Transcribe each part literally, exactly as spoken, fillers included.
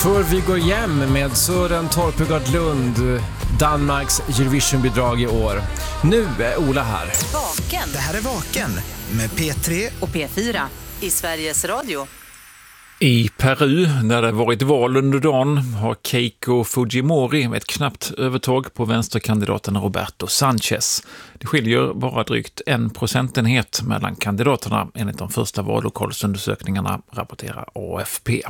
För vi går hem med Sören Torpegård Lund, Danmarks Eurovision-bidrag i år. Nu är Ola här. Vaken. Det här är Vaken med P tre och P fyra i Sveriges Radio. I Peru, när det varit val under dagen, har Keiko Fujimori ett knappt övertag på vänsterkandidaten Roberto Sanchez. Det skiljer bara drygt en procentenhet mellan kandidaterna enligt de första vallokalsundersökningarna, rapporterar A F P.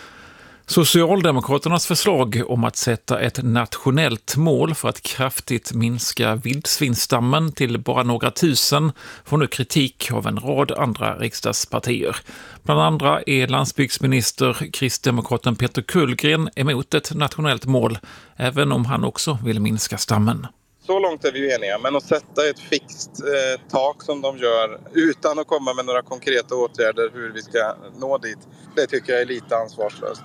Socialdemokraternas förslag om att sätta ett nationellt mål för att kraftigt minska vildsvinsstammen till bara några tusen får nu kritik av en rad andra riksdagspartier. Bland andra är landsbygdsminister kristdemokraten Peter Kullgren emot ett nationellt mål, även om han också vill minska stammen. Så långt är vi ju eniga, men att sätta ett fixt eh, tak som de gör utan att komma med några konkreta åtgärder hur vi ska nå dit, det tycker jag är lite ansvarslöst.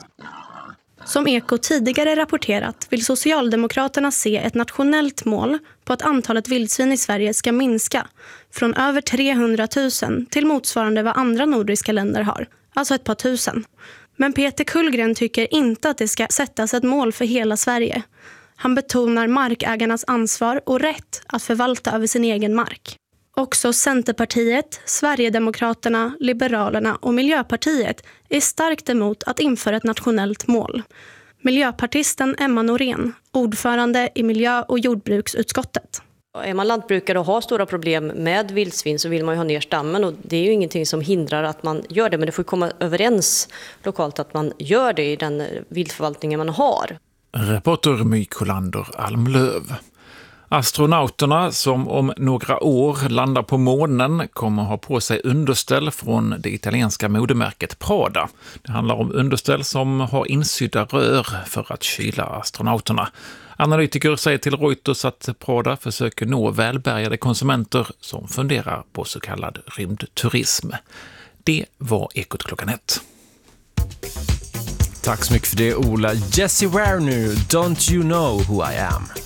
Som Eko tidigare rapporterat vill Socialdemokraterna se ett nationellt mål på att antalet vildsvin i Sverige ska minska från över trehundratusen till motsvarande vad andra nordiska länder har, alltså ett par tusen. Men Peter Kullgren tycker inte att det ska sättas ett mål för hela Sverige. Han betonar markägarnas ansvar och rätt att förvalta över sin egen mark. Också Centerpartiet, Sverigedemokraterna, Liberalerna och Miljöpartiet är starkt emot att införa ett nationellt mål. Miljöpartisten Emma Norén, ordförande i miljö- och jordbruksutskottet. Är man lantbrukare och har stora problem med vildsvin så vill man ju ha ner stammen, och det är ju ingenting som hindrar att man gör det, men det får komma överens lokalt att man gör det i den viltförvaltningen man har. Reporter My Kolander Almlöv. Astronauterna som om några år landar på månen kommer ha på sig underställ från det italienska modemärket Prada. Det handlar om underställ som har insydda rör för att kyla astronauterna. Analytiker säger till Reuters att Prada försöker nå välbärgade konsumenter som funderar på så kallad rymdturism. Det var Ekot klockan ett. Tack så mycket för det, Ola. Jessie Ware nu, Don't You Know Who I Am?